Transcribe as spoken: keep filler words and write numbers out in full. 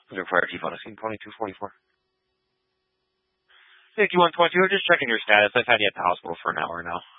What's your fire chief on a scene? twenty-two forty-four. Nick, you want twenty-two? Just checking your status. I've had you at the hospital for an hour now.